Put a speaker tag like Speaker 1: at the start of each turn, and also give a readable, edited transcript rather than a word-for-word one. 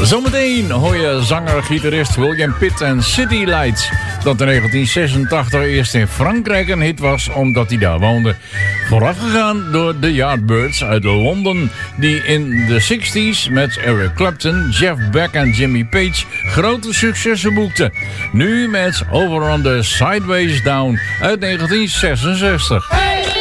Speaker 1: Zometeen hoor je zanger-gitarist William Pitt en City Lights. Dat in 1986 eerst in Frankrijk een hit was omdat hij daar woonde. Voorafgegaan door de Yardbirds uit Londen, die in de 60s met Eric Clapton, Jeff Beck en Jimmy Page grote successen boekten. Nu met Over on the Sideways Down uit 1966.